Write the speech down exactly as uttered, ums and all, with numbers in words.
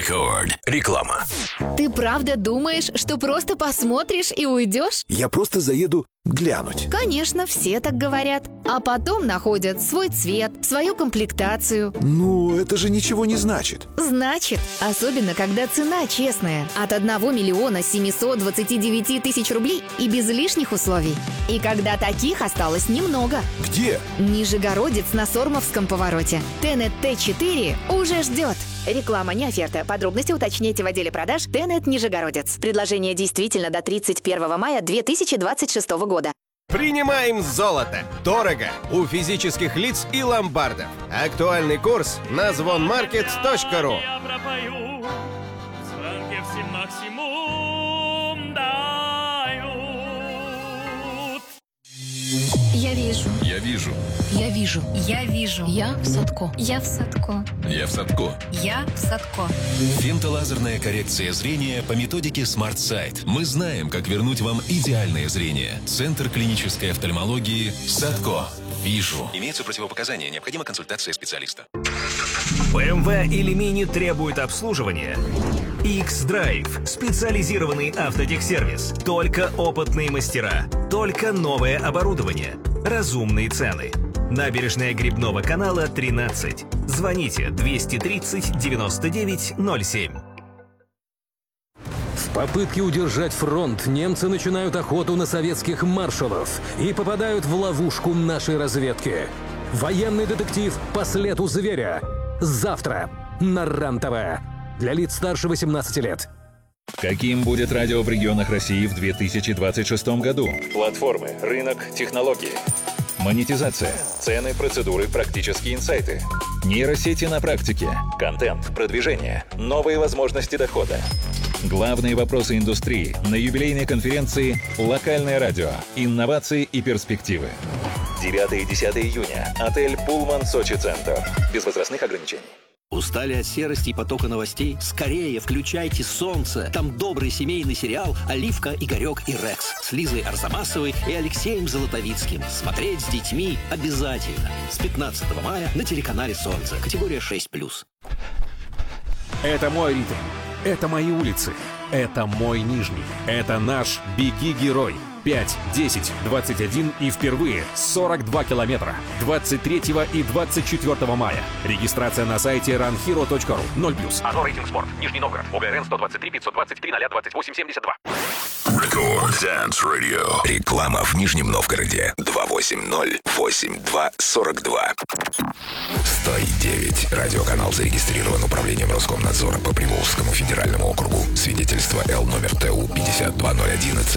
Рекорд. Реклама. Ты правда думаешь, что просто посмотришь и уйдешь? Я просто заеду глянуть. Конечно, все так говорят. А потом находят свой цвет, свою комплектацию. Ну, это же ничего не значит. Значит, особенно когда цена честная. От одного миллиона семисот двадцати девяти тысяч рублей и без лишних условий. И когда таких осталось немного. Где? Нижегородец на Сормовском повороте. Тенет Т четыре уже ждет. Реклама, не оферта. Подробности уточните в отделе продаж Тенет Нижегородец. Предложение действительно до тридцать первого мая две тысячи двадцать шестого года. Принимаем золото. Дорого. У физических лиц и ломбардов. Актуальный курс на звонмаркет точка ру. Я вижу. Я вижу. Я вижу. Я вижу. Я в Садко. Я в Садко. Я в Садко. Я в Садко. Фемтолазерная коррекция зрения по методике Smart Sight. Мы знаем, как вернуть вам идеальное зрение. Центр клинической офтальмологии Садко. Вижу. Имеются противопоказания. Необходима консультация специалиста. бэ эм вэ или Mini требует обслуживания? X-Drive. Специализированный автотехсервис. Только опытные мастера. Только новое оборудование. Разумные цены. Набережная Грибного канала, тринадцать. Звоните двести тридцать девяносто девять ноль семь. В попытке удержать фронт немцы начинают охоту на советских маршалов и попадают в ловушку нашей разведки. Военный детектив «По следу зверя». Завтра на РЕН-ТВ. Для лиц старше восемнадцати лет. Каким будет радио в регионах России в две тысячи двадцать шестом году? Платформы, рынок, технологии. Монетизация, цены, процедуры, практические инсайты. Нейросети на практике, контент, продвижение, новые возможности дохода. Главные вопросы индустрии на юбилейной конференции «Локальное радио. Инновации и перспективы». девятого и десятого июня. Отель «Пулман Сочи Центр». Без возрастных ограничений. Устали от серости и потока новостей? Скорее включайте «Солнце». Там добрый семейный сериал «Оливка, Игорек и Рекс» с Лизой Арзамасовой и Алексеем Золотовицким. Смотреть с детьми обязательно. С пятнадцатого мая на телеканале «Солнце». Категория шесть плюс. Это мой ритм. Это мои улицы. Это мой Нижний. Это наш «Беги, герой». пять, десять, двадцать один и впервые сорок два километра. двадцать третьего и двадцать четвёртого мая. Регистрация на сайте ранхиро точка ру. ноль плюс. Ано рейтинг спорт. Нижний Новгород. ОГРН сто двадцать три пятьсот двадцать три ноль двадцать восемь семьдесят два. Рекорд Dance Radio. Реклама в Нижнем Новгороде. два восемь ноль восемь два сорок два. сто девять. Радиоканал зарегистрирован Управлением Роскомнадзора по Приволжскому федеральному округу. Свидетельство Л номер ТУ пятьдесят два ноль одиннадцать.